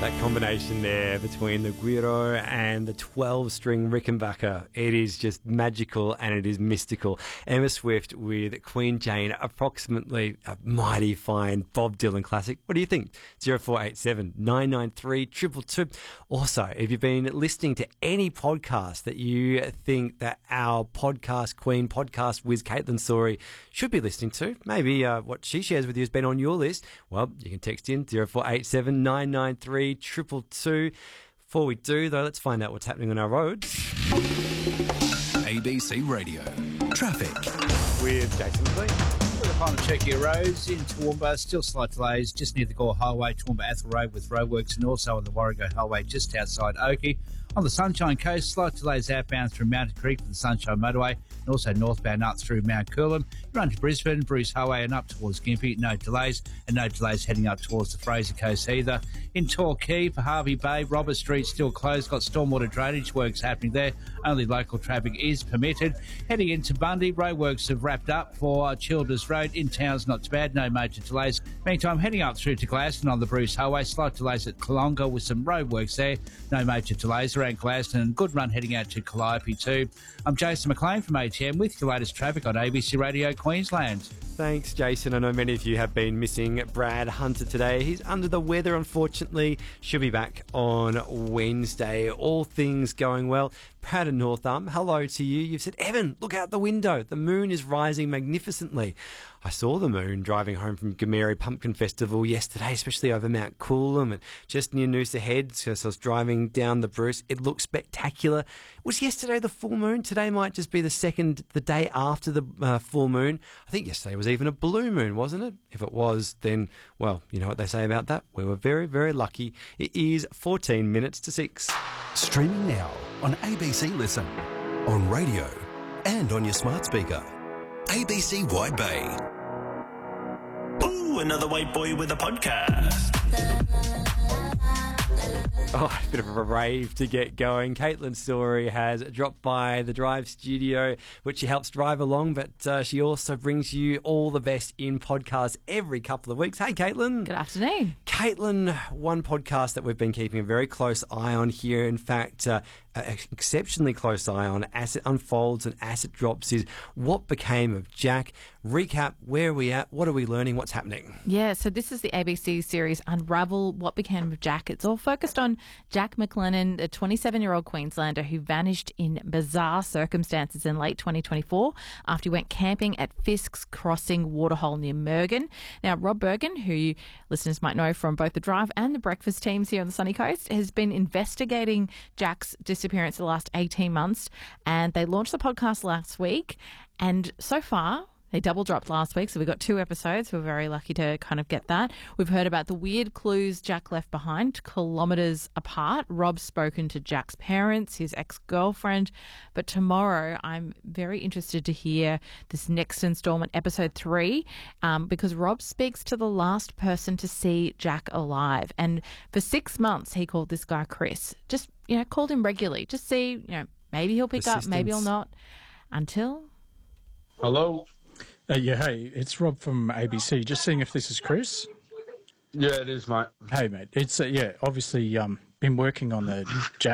That combination there between the Guiro and the 12-string Rickenbacker, it is just magical and it is mystical. Emma Swift with Queen Jane, approximately a mighty fine Bob Dylan classic. What do you think? 0487 993 222. Also, if you've been listening to any podcast that you think that our podcast queen, podcast whiz Caitlin Sori should be listening to, maybe what she shares with you has been on your list, well, you can text in 0487 993 222. Before we do, though, let's find out what's happening on our roads. ABC Radio. Traffic. With Jason McLean. On check your roads in Toowoomba, still slight delays just near the Gore Highway, Toowoomba Athol Road with roadworks, and also on the Warrego Highway just outside Oakey. On the Sunshine Coast, slight delays outbound through Mountain Creek for the Sunshine Motorway, and also northbound up through Mount Coolum. You run to Brisbane, Bruce Highway and up towards Gympie, no delays, and no delays heading up towards the Fraser Coast either. In Torquay for Harvey Bay, Robert Street still closed, got stormwater drainage works happening there. Only local traffic is permitted. Heading into Bundy, roadworks have wrapped up for Childers Road. In town's not too bad, no major delays. Meantime, heading up through to Glaston on the Bruce Highway, slight delays at Kalonga with some roadworks there. No major delays around Glaston, and good run heading out to Calliope too. I'm Jason McLean from ATM with your latest traffic on ABC Radio Queensland. Thanks, Jason. I know many of you have been missing Brad Hunter today. He's under the weather, unfortunately. Should be back on Wednesday. All things going well. Brad and North Arm, hello to you. You've said, Evan, look out the window. The moon is rising magnificently. I saw the moon driving home from Gameri Pumpkin Festival yesterday, especially over Mount Coolum and just near Noosa Head. So I was driving down the Bruce. It looked spectacular. Was yesterday the full moon? Today might just be the day after the full moon. I think yesterday was even a blue moon, wasn't it? If it was, then, well, you know what they say about that. We were very, very lucky. It is 14 minutes to 6. Streaming now on ABC Listen, on radio and on your smart speaker. ABC Wide Bay. Ooh, another white boy with a podcast. Oh, a bit of a rave to get going. Caitlin Sori has dropped by the Drive studio, which she helps drive along, but she also brings you all the best in podcasts every couple of weeks. Hey, Caitlin. Good afternoon. Caitlin, one podcast that we've been keeping a very close eye on here, in fact, an exceptionally close eye on as it unfolds and as it drops, is What Became of Jack. Recap, where are we at? What are we learning? What's happening? Yeah, so this is the ABC series Unravel, What Became of Jack. It's all focused on Jack McLennan, the 27-year-old Queenslander who vanished in bizarre circumstances in late 2024 after he went camping at Fisk's Crossing Waterhole near Mergen. Now, Rob Bergen, who listeners might know from both the Drive and the Breakfast teams here on the Sunny Coast, has been investigating Jack's disappearance the last 18 months, and they launched the podcast last week, and so far they double dropped last week, so we got 2 episodes. We're very lucky to kind of get that. We've heard about the weird clues Jack left behind, kilometres apart. Rob's spoken to Jack's parents, his ex-girlfriend. But tomorrow, I'm very interested to hear this next instalment, episode 3, because Rob speaks to the last person to see Jack alive. And for 6 months, he called this guy Chris. Just, called him regularly. Just see, maybe he'll pick up, maybe he'll not. Until... Hello? Yeah, hey, it's Rob from ABC. Just seeing if this is Chris. Yeah, it is, mate. Hey, mate. It's, obviously been working on the Jack